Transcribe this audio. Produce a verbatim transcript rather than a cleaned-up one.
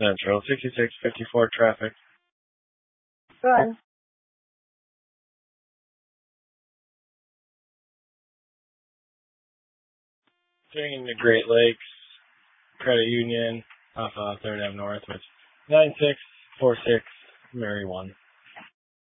Central, sixty-six fifty-four traffic. Good. Turning into Great Lakes Credit Union off uh, third Avenue North with nine six four six Mary one.